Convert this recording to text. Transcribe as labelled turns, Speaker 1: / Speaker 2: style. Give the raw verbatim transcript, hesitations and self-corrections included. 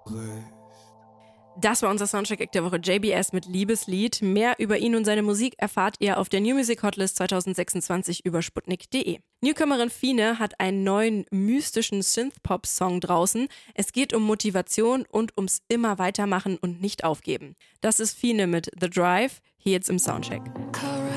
Speaker 1: Das war unser Soundcheck der Woche, J B S mit Liebeslied. Mehr über ihn und seine Musik erfahrt ihr auf der New Music Hotlist zwanzig sechsundzwanzig über sputnik punkt de. Newcomerin Fine hat einen neuen mystischen Synthpop-Song draußen. Es geht um Motivation und ums immer weitermachen und nicht aufgeben. Das ist Fine mit The Drive, hier jetzt im Soundcheck.